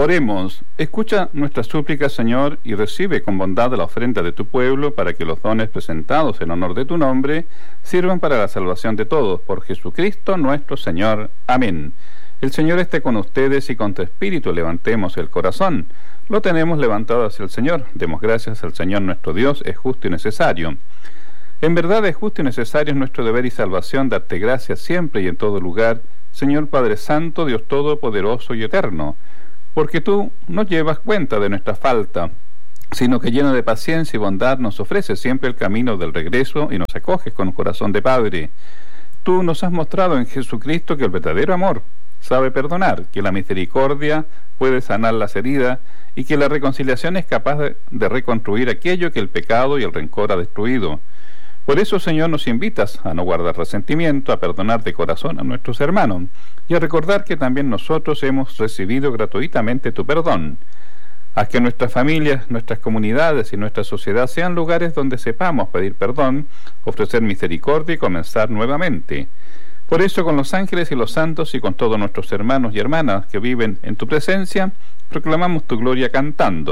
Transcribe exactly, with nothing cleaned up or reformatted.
Oremos. Escucha nuestras súplicas, Señor, y recibe con bondad la ofrenda de tu pueblo, para que los dones presentados en honor de tu nombre sirvan para la salvación de todos. Por Jesucristo nuestro Señor. Amén. El Señor esté con ustedes y con tu espíritu levantemos el corazón. Lo tenemos levantado hacia el Señor. Demos gracias al Señor nuestro Dios, es justo y necesario. En verdad es justo y necesario, es nuestro deber y salvación darte gracias siempre y en todo lugar, Señor Padre Santo, Dios Todopoderoso y Eterno, porque tú no llevas cuenta de nuestra falta, sino que lleno de paciencia y bondad nos ofreces siempre el camino del regreso y nos acoges con un corazón de Padre. Tú nos has mostrado en Jesucristo que el verdadero amor sabe perdonar, que la misericordia puede sanar las heridas y que la reconciliación es capaz de, de reconstruir aquello que el pecado y el rencor ha destruido. Por eso, Señor, nos invitas a no guardar resentimiento, a perdonar de corazón a nuestros hermanos y a recordar que también nosotros hemos recibido gratuitamente tu perdón. Haz que nuestras familias, nuestras comunidades y nuestra sociedad sean lugares donde sepamos pedir perdón, ofrecer misericordia y comenzar nuevamente. Por eso, con los ángeles y los santos y con todos nuestros hermanos y hermanas que viven en tu presencia, proclamamos tu gloria cantando.